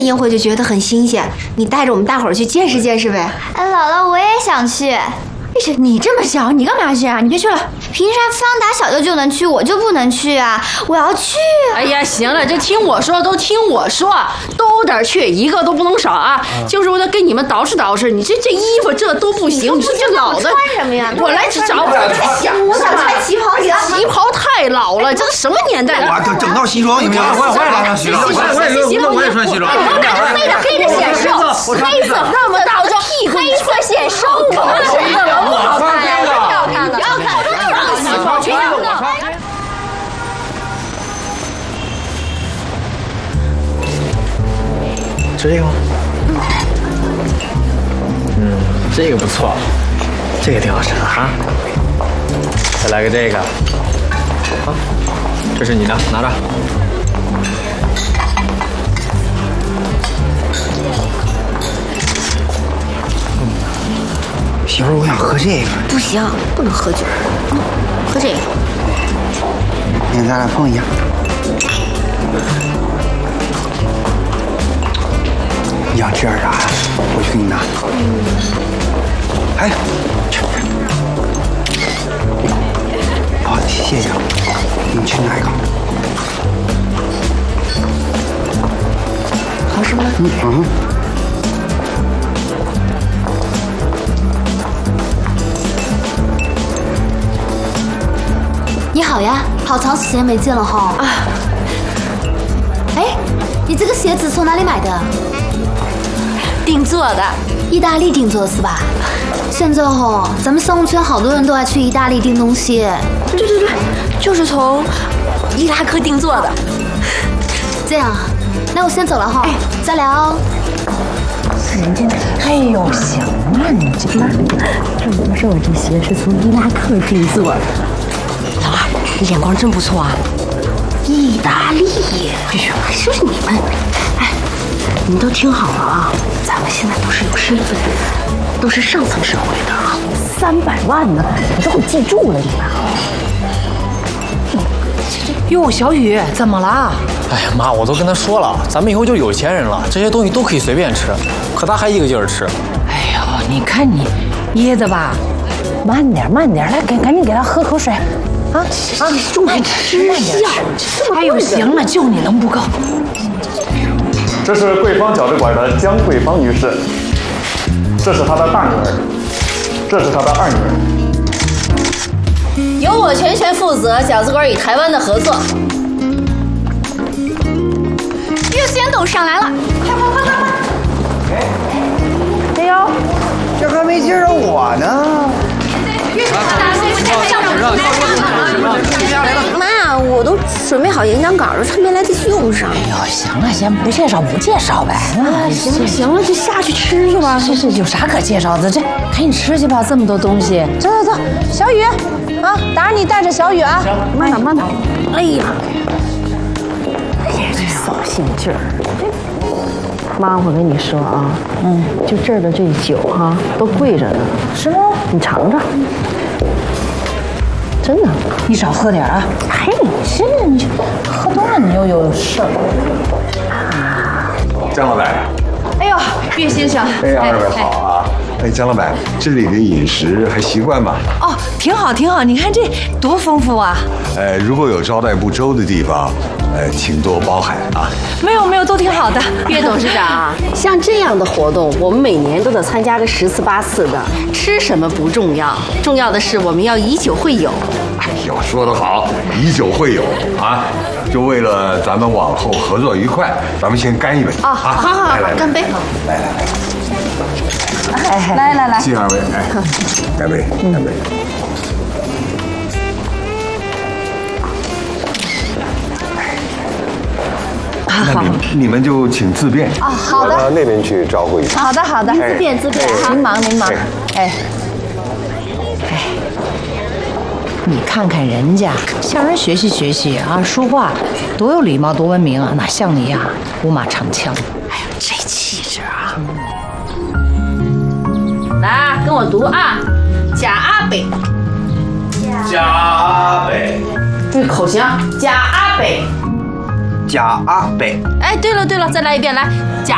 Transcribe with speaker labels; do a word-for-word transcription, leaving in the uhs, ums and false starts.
Speaker 1: 宴会就觉得很新鲜，你带着我们大伙儿去见识见识呗。
Speaker 2: 哎，姥姥，我也想去。
Speaker 3: 是你这么小，你干嘛去啊？你别去了。
Speaker 2: 凭啥方达小舅就能去，我就不能去啊？我要去、啊。
Speaker 4: 哎呀，行了，这听我说，都听我说，都得去，一个都不能少啊！嗯、就是为了跟你们捯饬捯饬，你这这衣服这都不行，你说这老的
Speaker 1: 穿什么呀？
Speaker 4: 我来找我，
Speaker 1: 我想穿旗袍，
Speaker 4: 旗袍太老了，这什么年代？
Speaker 5: 哇，整整套西装行不行？
Speaker 6: 我也我也穿西装，我也我也穿西装。
Speaker 3: 黑的黑的显瘦，黑色
Speaker 4: 那么大个
Speaker 3: 屁股，黑色显瘦，
Speaker 6: 谁的？我穿这个，
Speaker 3: 好看的，好看的。
Speaker 6: 我穿这个，我穿。
Speaker 7: 吃这个吗？嗯，这个不错，这个挺好吃的哈。再来个这个，好，这是你的，拿着。
Speaker 5: 媳妇儿，我想喝这个。
Speaker 1: 不行，不能喝酒，喝这个。
Speaker 5: 你看，咱俩碰一下。你想吃点啥呀？我去给你拿。哎，去。好，谢谢啊。你去拿一个。
Speaker 1: 好吃吗？
Speaker 5: 嗯嗯。
Speaker 3: 你好呀，好长时间没见了哈。啊。哎，你这个鞋子从哪里买的？
Speaker 1: 定做的，
Speaker 3: 意大利定做的是吧？现在哈，咱们生物圈好多人都爱去意大利订东西。
Speaker 1: 对对对，就是从伊拉克定做的。
Speaker 3: 这样，那我先走了哈，哎、再聊哦。
Speaker 8: 人家，哎呦，行了，你这妈，这不是我这鞋是从伊拉克定做的。
Speaker 1: 老二，你眼光真不错啊！意大利，哎呦，还说是你们，哎。你们都听好了啊！咱们现在都是有身份的人，都是上层社会的啊！
Speaker 8: 三百万呢，我都给记住了你们。
Speaker 9: 哟，小雨，怎么了？
Speaker 7: 哎呀妈，我都跟他说了，咱们以后就有钱人了，这些东西都可以随便吃，可他还一个劲儿吃。
Speaker 9: 哎呦，你看你噎的吧？
Speaker 8: 慢点，慢点，来，赶赶紧给他喝口水。啊啊，
Speaker 9: 重点吃呀！哎呦，行了，就你能不够？
Speaker 10: 这是桂芳饺子馆的江桂芳女士，这是她的大女儿，这是她的二女
Speaker 4: 儿。由我全权负责饺子馆与台湾的合作。
Speaker 2: 岳仙董上来了，快快快快快！
Speaker 5: 哎呦，这还没介绍我呢。
Speaker 1: 妈，我都准备好演讲稿了，还没来得及用上。
Speaker 8: 哎呦，行了，先不介绍不介绍呗。
Speaker 1: 啊，行了行了，就下去吃去吧。
Speaker 8: 这这有啥可介绍的？这赶紧吃去吧，这么多东西。走走走，小雨，啊，打着你带着小雨啊。
Speaker 1: 慢点慢点。哎呀，
Speaker 8: 哎呀，这扫兴劲儿。妈，我跟你说啊，嗯，就这儿的这酒哈，都贵着呢。是吗？你尝尝。真的，
Speaker 9: 你少喝点啊！
Speaker 8: 哎，你现在你喝多了，你又有事儿。
Speaker 11: 江老板，
Speaker 9: 哎呦，岳先生，
Speaker 11: 哎，二位好啊！哎，江老板，这里的饮食还习惯吗？
Speaker 9: 哦，挺好，挺好。你看这多丰富啊！
Speaker 11: 呃，如果有招待不周的地方，呃，请多包涵啊。
Speaker 9: 没有没有，都挺好的。
Speaker 4: 岳董事长啊，像这样的活动，我们每年都得参加个十次八次的。吃什么不重要，重要的是我们要以酒会友。
Speaker 11: 哎呦，说得好，以酒会友啊！就为了咱们往后合作愉快，咱们先干一杯
Speaker 4: 啊！好好好，干杯！
Speaker 11: 来来
Speaker 8: 来，来来来，
Speaker 11: 敬二位，哎，干杯，干杯！那你们你们就请自便
Speaker 8: 啊，好的，
Speaker 11: 我到那边去招呼一下。
Speaker 8: 好的好的，
Speaker 3: 自便自便哈，
Speaker 8: 您忙您忙，哎。
Speaker 9: 你看看人家，向人学习学习啊，说话多有礼貌，多文明啊，哪像你呀，五马长枪。
Speaker 4: 哎呀，这气质啊！来啊，跟我读啊，贾阿北，
Speaker 6: 贾阿北，
Speaker 4: 这口型，贾阿北，
Speaker 5: 贾阿北。
Speaker 4: 哎，对了对了，再来一遍，来，贾